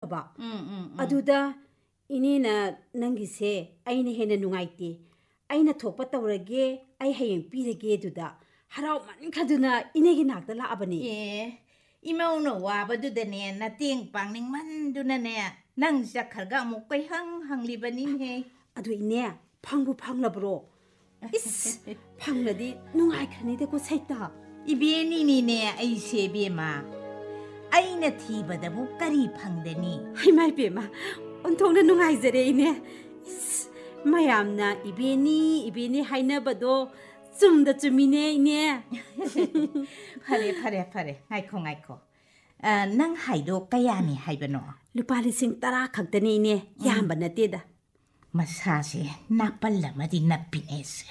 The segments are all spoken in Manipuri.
ꯐꯪꯉꯕ ꯑꯗꯨꯗ ꯏꯅꯦꯅ ꯅꯪꯒꯤꯁꯦ ꯑꯩꯅ ꯍꯦꯟꯅ ꯅꯨꯡꯉꯥꯏꯇꯦ ꯑꯩꯅ ꯊꯣꯛꯄ ꯇꯧꯔꯒꯦ ꯑꯩ ꯍꯌꯦꯡ ꯄꯤꯔꯒꯦ ꯑꯗꯨꯗ ꯍꯔꯥꯎꯃꯟꯈꯗꯨꯅ ꯏꯅꯦꯒꯤ ꯅꯥꯛꯇ ꯂꯥꯛꯑꯕꯅꯤ ꯏꯃꯧꯅ ꯋꯥꯕꯗꯨꯗꯅꯦ ꯅꯇꯦꯡ ꯄꯥꯡꯅꯤꯡꯃꯟꯗꯨꯅꯅꯦ ꯅꯪ ꯆꯠꯈ꯭ꯔꯒ ꯑꯃꯨꯛ ꯀꯣꯏꯍꯪ ꯍꯪꯂꯤꯕꯅꯤꯅꯦ ꯑꯗꯨ ꯏꯅꯦ ꯐꯪꯕꯨ ꯐꯪꯂꯕ꯭ꯔꯣ 이스 방라디 누가이카니데 고사있다 이비엔이니네 아이세 비에마 아이나 티바다부 까리 팡데니 하이마이 비에마 온통나 누가이저레 이네 이스 마얌나 이비엔이 하이나바도 쯤다 쯤이네 이네 파레 아이콩 낭 하이도 까야니 하이바노 루파 리싱 따라 각다니 이네 야한바 나떼다 마사세 나빨라마디 나피네세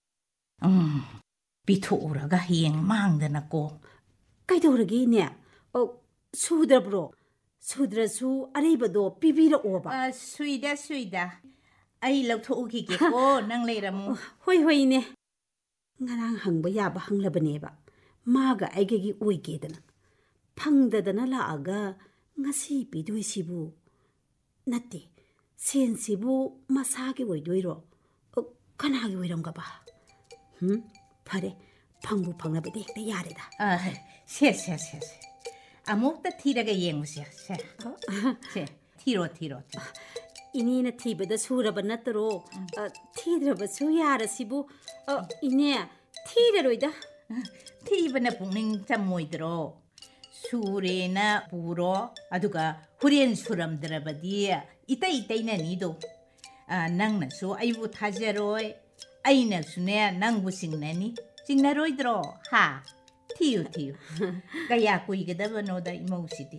비토우라가 히엥 망드나고 까이도르기 이네 수드라브로 수드라수 아레이바도 비비라 오바 수이다 아이 럭토우기게고 낭 레이라무 호이네 nga랑 hangba yaba hanglabane ba maga aigegi oigedana phangdadana laaga ngasi pidoisibu natti sensibu masagi oidoiro kanagi oiramga ba phare phangbu phanglabade ekta yareda se amukta thiraga yengmusia se thiro 이니나 티베다 수라바 나트로 티드라바 수야라시부 이네 티레로이다 티바나 붕닝 잠모이드로 수레나 부로 아두가 후리엔 수람드라바디 이따이나 니도 낭나수 아이부 타제로이 아이나수네 낭부 싱나니 싱나로이드로 하 티유 가야 꾸이게다바노다 이모시디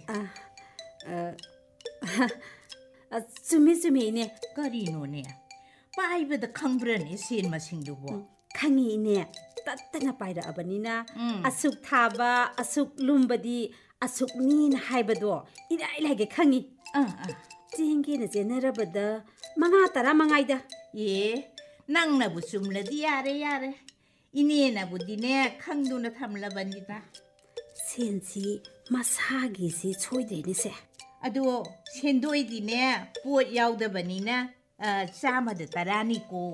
ꯆꯨꯝꯃꯤ ꯀꯔꯤꯅꯣꯅꯦ ꯄꯥꯏꯕꯗ ꯈꯪꯕ꯭ꯔꯅꯦ ꯁꯦꯟ ꯃꯁꯤꯡꯗꯨꯕꯨ ꯈꯪꯉꯤ ꯏꯅꯦ ꯇꯠꯇꯅ ꯄꯥꯏꯔꯛꯑꯕꯅꯤꯅ ꯑꯁꯨꯛ ꯊꯥꯕ ꯑꯁꯨꯛ ꯂꯨꯝꯕꯗꯤ ꯑꯁꯨꯛꯅꯤꯅ ꯍꯥꯏꯕꯗꯣ ꯏꯔꯥꯏ ꯂꯥꯏꯒꯦ ꯈꯪꯉꯤ ꯆꯦꯡꯒꯦꯅ ꯆꯦꯟꯅꯔꯕꯗ 5-10 ꯃꯉꯥꯏꯗ ꯅꯪꯅꯕꯨ ꯆꯨꯝꯂꯗꯤ ꯌꯥꯔꯦ 이네나부디네 ꯈꯪꯗꯨꯅ ꯊꯝꯂꯕꯅꯤꯗ ꯁꯦꯟꯁꯤ ꯃꯁꯥꯒꯤꯁꯤ ꯁꯣꯏꯗ꯭ꯔꯦꯅꯦꯁꯦ ꯑꯗꯣ ꯁꯦꯟꯗꯣꯏꯗꯤꯅꯦ ꯄꯣꯠ ꯌꯥꯎꯗꯕꯅꯤꯅ ꯆꯥꯝꯃꯗ 10니ꯀꯣ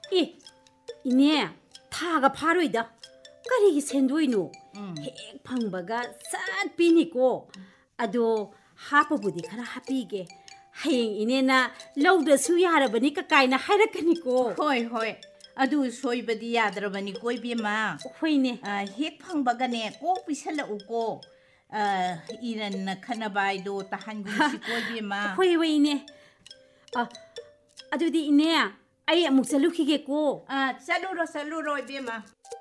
이네 타가 파로이다 까리기 샌도이노 핵 팡바가 싹 비니고 아도 하퍼부디 카라 하피게 하잉 이네나 러우드수 야라버니까 까이나 하이라카니고 호이 아두 소이버디 야드러버니고 이비마 호이네 핵 팡바가네 꼭 비살라우고 이런 카나바이도 타한군시고 이비마 호이네 아두디 이네 아이 아묵 살루키게고 살루로 이비마